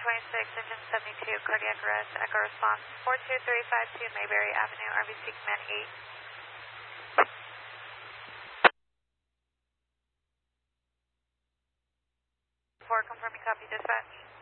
engine 72, cardiac arrest, echo response, 42352 Mayberry Avenue, RBC Command 8. 4, confirming copy dispatch.